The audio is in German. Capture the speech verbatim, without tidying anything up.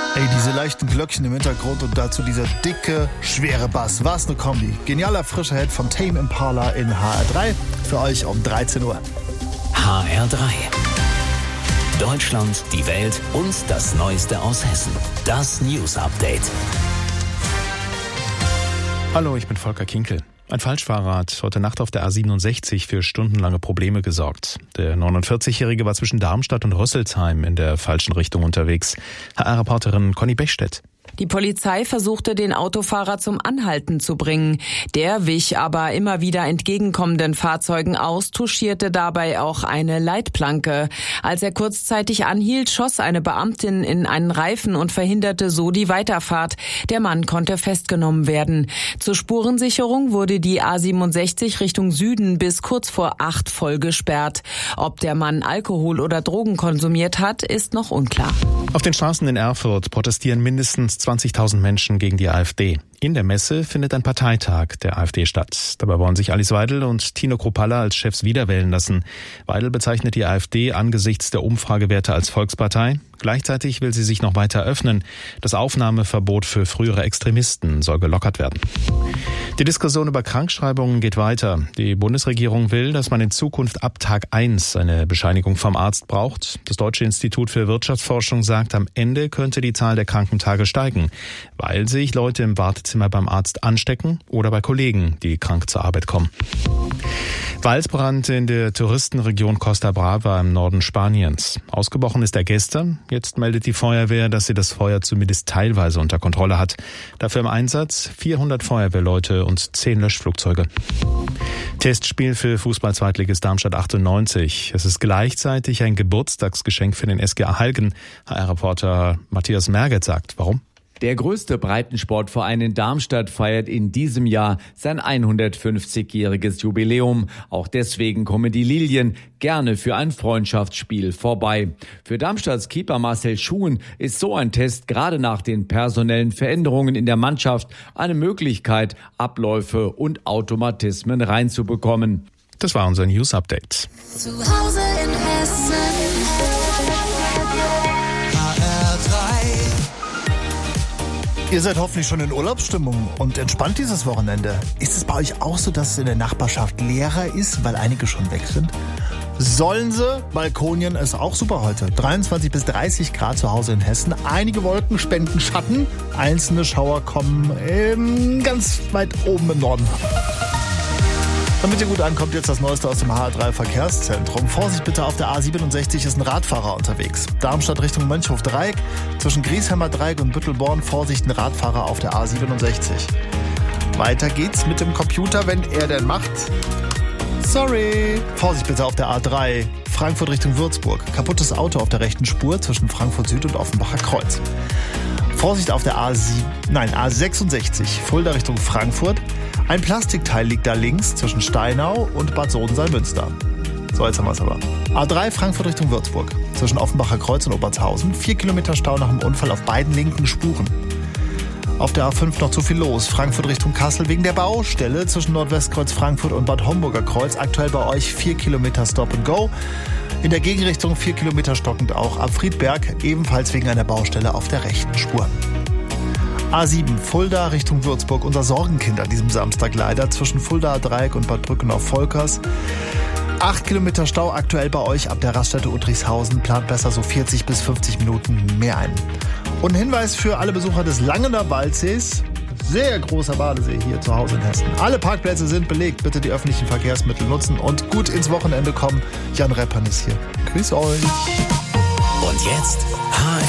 Ey, diese leichten Glöckchen im Hintergrund und dazu dieser dicke, schwere Bass. Was eine Kombi. Genialer frischer Hit von Tame Impala in H R drei. Für euch um dreizehn Uhr. H R drei. Deutschland, die Welt und das Neueste aus Hessen. Das News Update. Hallo, ich bin Volker Kinkel. Ein Falschfahrer hat heute Nacht auf der A siebenundsechzig für stundenlange Probleme gesorgt. Der neunundvierzigjährige war zwischen Darmstadt und Rüsselsheim in der falschen Richtung unterwegs. H R-Reporterin Conny Bechstedt. Die Polizei versuchte, den Autofahrer zum Anhalten zu bringen. Der wich aber immer wieder entgegenkommenden Fahrzeugen aus, touchierte dabei auch eine Leitplanke. Als er kurzzeitig anhielt, schoss eine Beamtin in einen Reifen und verhinderte so die Weiterfahrt. Der Mann konnte festgenommen werden. Zur Spurensicherung wurde die A siebenundsechzig Richtung Süden bis kurz vor acht voll gesperrt. Ob der Mann Alkohol oder Drogen konsumiert hat, ist noch unklar. Auf den Straßen in Erfurt protestieren mindestens zwanzigtausend Menschen gegen die AfD. In der Messe findet ein Parteitag der AfD statt. Dabei wollen sich Alice Weidel und Tino Kruppalla als Chefs wiederwählen lassen. Weidel bezeichnet die AfD angesichts der Umfragewerte als Volkspartei. Gleichzeitig will sie sich noch weiter öffnen. Das Aufnahmeverbot für frühere Extremisten soll gelockert werden. Die Diskussion über Krankschreibungen geht weiter. Die Bundesregierung will, dass man in Zukunft ab Tag eins eine Bescheinigung vom Arzt braucht. Das Deutsche Institut für Wirtschaftsforschung sagt, am Ende könnte die Zahl der Krankentage steigen, weil sich Leute im Wartezimmer beim Arzt anstecken oder bei Kollegen, die krank zur Arbeit kommen. Waldbrand in der Touristenregion Costa Brava im Norden Spaniens. Ausgebrochen ist er gestern. Jetzt meldet die Feuerwehr, dass sie das Feuer zumindest teilweise unter Kontrolle hat. Dafür im Einsatz vierhundert Feuerwehrleute und zehn Löschflugzeuge. Testspiel für Fußball-Zweitligist Darmstadt achtundneunzig. Es ist gleichzeitig ein Geburtstagsgeschenk für den S G A Halgen. H R-Reporter Matthias Merget sagt, warum? Der größte Breitensportverein in Darmstadt feiert in diesem Jahr sein hundertfünfzigjähriges Jubiläum. Auch deswegen kommen die Lilien gerne für ein Freundschaftsspiel vorbei. Für Darmstadts Keeper Marcel Schuhen ist so ein Test gerade nach den personellen Veränderungen in der Mannschaft eine Möglichkeit, Abläufe und Automatismen reinzubekommen. Das war unser News Update. Zu Hause in Hessen. Ihr seid hoffentlich schon in Urlaubsstimmung und entspannt dieses Wochenende. Ist es bei euch auch so, dass es in der Nachbarschaft leerer ist, weil einige schon weg sind? Sollen sie? Balkonien ist auch super heute. dreiundzwanzig bis dreißig Grad zu Hause in Hessen. Einige Wolken spenden Schatten. Einzelne Schauer kommen ähm, ganz weit oben im Norden. Damit ihr gut ankommt, jetzt das Neueste aus dem H R drei Verkehrszentrum. Vorsicht bitte, auf der A siebenundsechzig ist ein Radfahrer unterwegs. Darmstadt Richtung Mönchhof-Dreieck, zwischen Griesheimer Dreieck und Büttelborn, Vorsicht, ein Radfahrer auf der A siebenundsechzig. Weiter geht's mit dem Computer, wenn er denn macht. Sorry. Vorsicht bitte auf der A drei, Frankfurt Richtung Würzburg. Kaputtes Auto auf der rechten Spur zwischen Frankfurt Süd und Offenbacher Kreuz. Vorsicht auf der A sieben, nein, A sechsundsechzig, Fulda Richtung Frankfurt. Ein Plastikteil liegt da links zwischen Steinau und Bad Sodensalm-Münster. So, jetzt haben wir es aber. A drei Frankfurt Richtung Würzburg. Zwischen Offenbacher Kreuz und Obertshausen. Vier Kilometer Stau nach dem Unfall auf beiden linken Spuren. Auf der A fünf noch zu viel los. Frankfurt Richtung Kassel wegen der Baustelle zwischen Nordwestkreuz Frankfurt und Bad Homburger Kreuz. Aktuell bei euch vier Kilometer Stop and Go. In der Gegenrichtung vier Kilometer stockend auch ab Friedberg. Ebenfalls wegen einer Baustelle auf der rechten Spur. A sieben, Fulda Richtung Würzburg, unser Sorgenkind an diesem Samstag leider, zwischen Fuldaer Dreieck und Bad Brückenau-Volkers. Acht Kilometer Stau aktuell bei euch ab der Raststätte Udrichshausen, plant besser so vierzig bis fünfzig Minuten mehr ein. Und ein Hinweis für alle Besucher des Langener Waldsees, sehr großer Badesee hier zu Hause in Hessen. Alle Parkplätze sind belegt, bitte die öffentlichen Verkehrsmittel nutzen und gut ins Wochenende kommen. Jan Reppern ist hier. Grüß euch. Und jetzt H